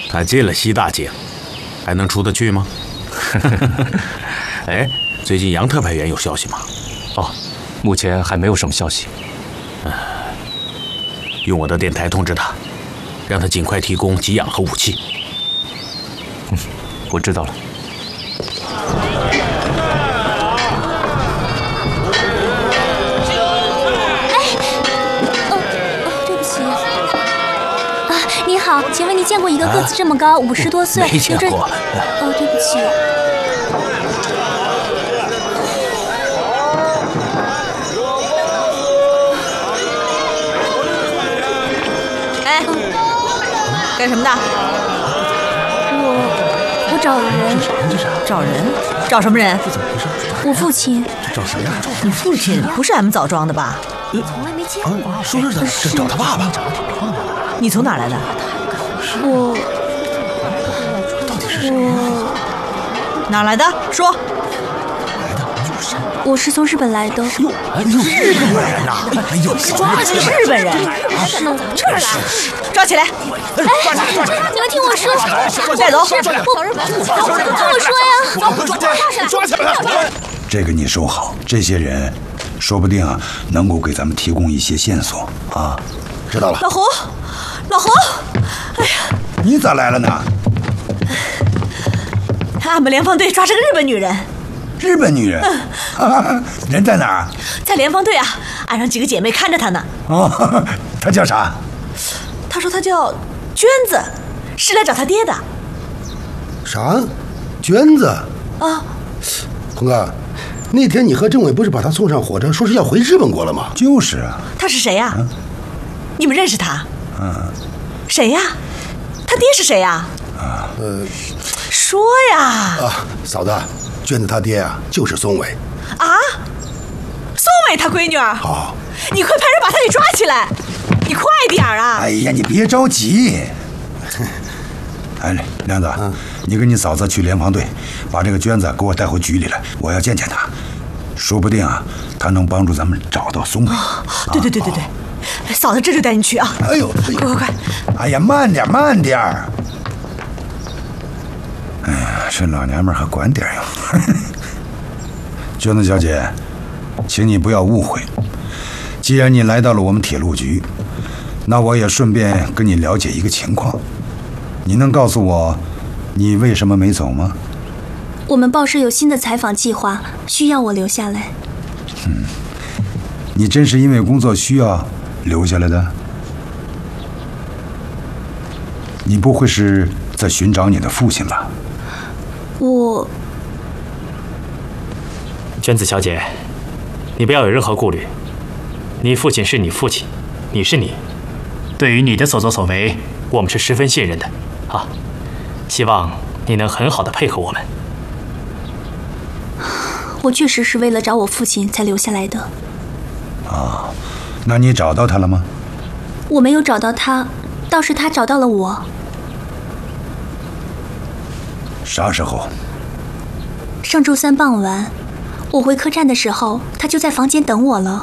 他进了西大境，还能出得去吗？哎，最近杨特派员有消息吗？ 哦，目前还没有什么消息。 用我的电台通知他，让他尽快提供给养和武器。 我知道了。 对不起。你好，请问你见过一个个子这么高、50多岁？ 没见过。 对不起。 干什么的？ 我找人。 找人？找什么人？ 这怎么回事？ 我父亲。 找谁呀？ 你父亲不是俺们枣庄的吧？ 从来没见过。 说是的，是找他爸爸。 你从哪儿来的？ 到底是谁呀？ 哪儿来的？说。 我是从日本来的。 日本人呐！哎呦， 抓起日本人！ 这儿来！ 抓起来！ 你们听我说， 带走！ 听我说呀！ 抓起来！ 这个你收好，这些人说不定能够给咱们提供一些线索啊。 知道了。 老胡，哎呀， 你咋来了呢？ 俺们联防队抓着个日本女人。 日本女人？人在哪儿？ 在联防队啊，俺让几个姐妹看着她呢。 哦，她叫啥？ 她说她叫娟子，是来找她爹的。 啥？娟子？ 啊， 红哥，那天你和政委不是把她送上火车，说是要回日本国了吗？ 就是啊。 她是谁呀？你们认识她？谁呀？她爹是谁呀？说呀！ 嫂子，娟子她爹啊，就是松伟。 啊，松伟他闺女儿。 好， 你快派人把他给抓起来，你快点儿啊！ 哎呀，你别着急。哎，亮子，你跟你嫂子去联防队，把这个娟子给我带回局里来，我要见见她，说不定她能帮助咱们找到松伟。 对，嫂子这就带你去啊！ 哎呦， 快！ 哎呀，慢点。哎呀，这老娘们还管点用。娟子小姐，请你不要误会，既然你来到了我们铁路局，那我也顺便跟你了解一个情况。你能告诉我，你为什么没走吗？ 我们报社有新的采访计划，需要我留下来。 你真是因为工作需要留下来的？你不会是在寻找你的父亲吧？ 娟子小姐，你不要有任何顾虑，你父亲是你父亲，你是你，对于你的所作所为，我们是十分信任的啊！希望你能很好的配合我们。 我确实是为了找我父亲才留下来的。 那你找到他了吗？ 我没有找到他，倒是他找到了我。 啥时候？ 上周3傍晚，我回客栈的时候，他就在房间等我了。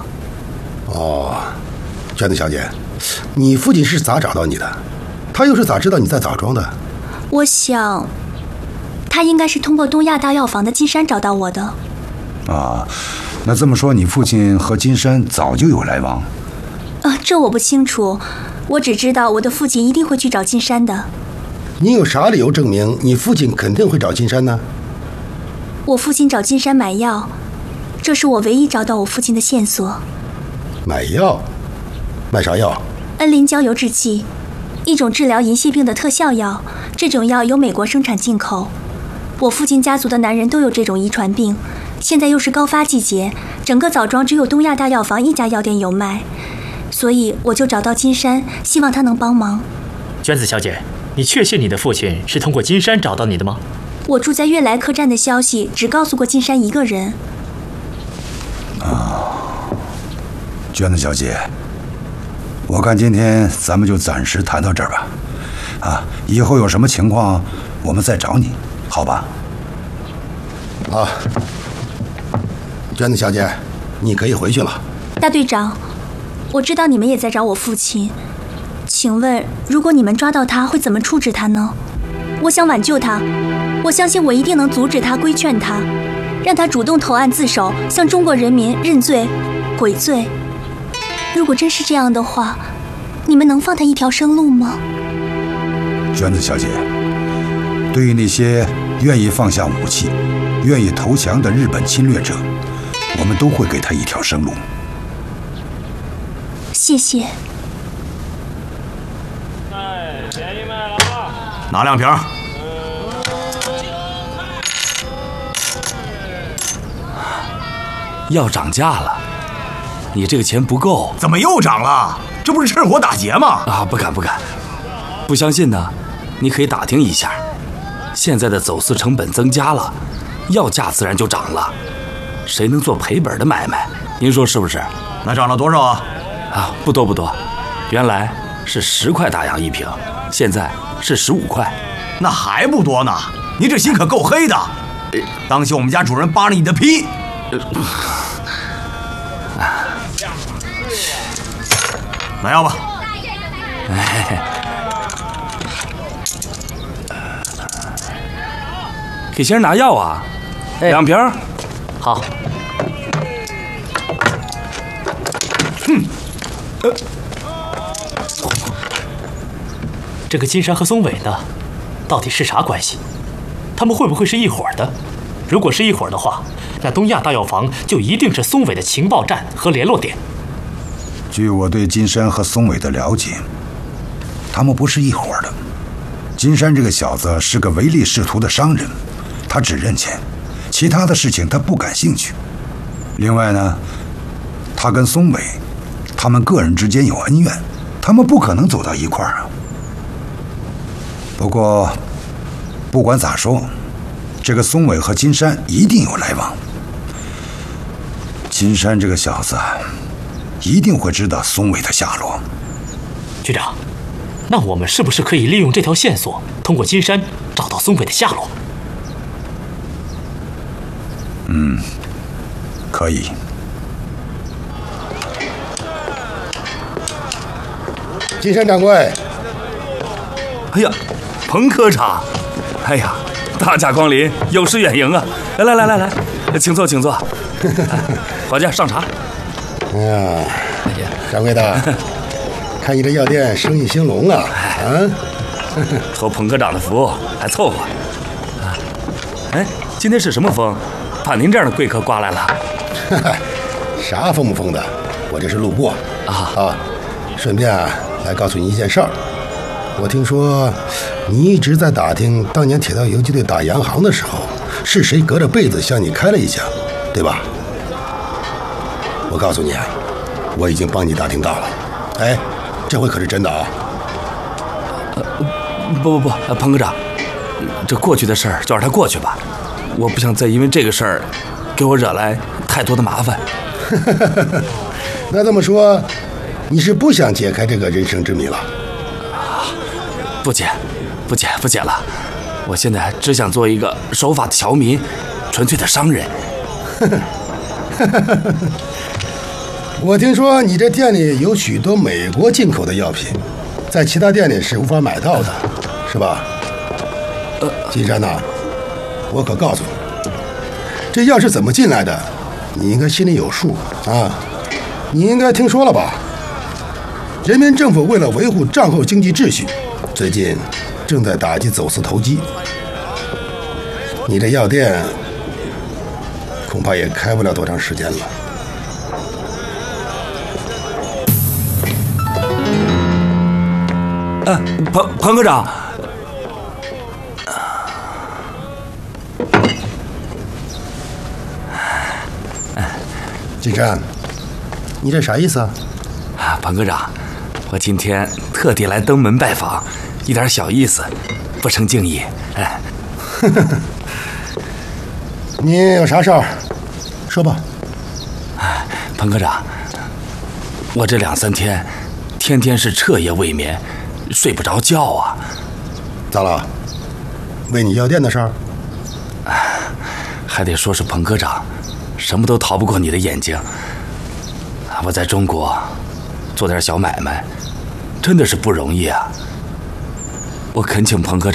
娟子小姐，你父亲是咋找到你的？他又是咋知道你在枣庄的？ 我想，他应该是通过东亚大药房的金山找到我的。 那这么说，你父亲和金山早就有来往？ 这我不清楚，我只知道我的父亲一定会去找金山的。 你有啥理由证明你父亲肯定会找金山呢？ 我父亲找金山买药，这是我唯一找到我父亲的线索。 买药？卖啥药？ 恩林胶油制剂，一种治疗银屑病的特效药。这种药由美国生产进口。我父亲家族的男人都有这种遗传病，现在又是高发季节，整个枣庄只有东亚大药房一家药店有卖，所以我就找到金山，希望他能帮忙。 娟子小姐，你确信你的父亲是通过金山找到你的吗？ 我住在悦来客栈的消息只告诉过金山一个人。 娟子小姐，我看今天咱们就暂时谈到这儿吧。以后有什么情况，我们再找你，好吧？ 娟子小姐，你可以回去了。 大队长，我知道你们也在找我父亲，请问如果你们抓到他，会怎么处置他呢？ 我想挽救他，我相信我一定能阻止他，规劝他，让他主动投案自首，向中国人民认罪悔罪。如果真是这样的话，你们能放他一条生路吗？ 娟子小姐，对于那些愿意放下武器、愿意投降的日本侵略者，我们都会给他一条生路。 谢谢。 便宜卖了啊！ 拿2瓶。 药涨价了，你这个钱不够。 怎么又涨了？这不是趁火打劫吗？ 啊，不敢不敢。不相信呢，你可以打听一下。现在的走私成本增加了，药价自然就涨了。谁能做赔本的买卖？您说是不是？ 那涨了多少啊？ 啊，不多不多，原来是10块大洋1瓶，现在是15块。 那还不多呢。你这心可够黑的。当心我们家主人扒了你的皮。拿药吧。 给先生拿药啊，2瓶。 好。这个金山和松尾呢，到底是啥关系？他们会不会是一伙的？如果是一伙的话，那东亚大药房就一定是松尾的情报站和联络点。 据我对金山和松尾的了解，他们不是一伙的。金山这个小子是个唯利是图的商人，他只认钱，其他的事情他不感兴趣。另外呢，他跟松尾，他们个人之间有恩怨，他们不可能走到一块儿啊。不过，不管咋说，这个松尾和金山一定有来往。金山这个小子一定会知道松尾的下落。 局长，那我们是不是可以利用这条线索，通过金山找到松尾的下落？ 可以。 金山掌柜。 哎呀，彭科长，哎呀，大驾光临，有失远迎啊！来，请坐，请坐。伙计，上茶。 哎呀，掌柜的，看你这药店生意兴隆啊！ 托彭科长的福，还凑合。哎，今天是什么风，把您这样的贵客刮来了？ 啥疯不疯的？我这是路过啊，顺便来告诉你一件事儿。我听说你一直在打听当年铁道游击队打洋行的时候，是谁隔着被子向你开了一枪，对吧？我告诉你，我已经帮你打听到了。哎，这回可是真的啊！ 不，彭科长，这过去的事儿就让它过去吧。我不想再因为这个事儿给我惹来太多的麻烦。 那这么说，你是不想解开这个人生之谜了？ 不解了。我现在只想做一个守法的侨民，纯粹的商人。 我听说你这店里有许多美国进口的药品，在其他店里是无法买到的，是吧？金山呐，我可告诉你，这药是怎么进来的，你应该心里有数啊。你应该听说了吧？人民政府为了维护战后经济秩序，最近正在打击走私投机。你这药店恐怕也开不了多长时间了。 彭科长， 金山，你这啥意思啊？ 彭科长，我今天特地来登门拜访，一点小意思，不成敬意。 你有啥事儿，说吧。 彭科长，我这2、3天，天天是彻夜未眠，睡不着觉啊。 咋了？为你药店的事儿？ 还得说是彭科长，什么都逃不过你的眼睛。我在中国做点小买卖，真的是不容易啊。我恳请彭科长